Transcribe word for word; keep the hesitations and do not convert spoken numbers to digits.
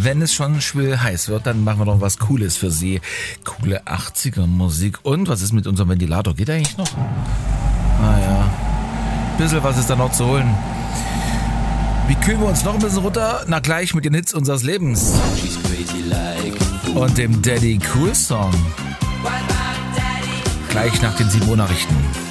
wenn es schon schwül heiß wird, dann machen wir noch was Cooles für Sie. Coole achtziger Musik. Und was ist mit unserem Ventilator? Geht der eigentlich noch? Ah ja. Bisschen was ist da noch zu holen. Wie kühlen wir uns noch ein bisschen runter? Na gleich mit den Hits unseres Lebens. Und dem Daddy Cool Song. Gleich nach den sieben Uhr Nachrichten.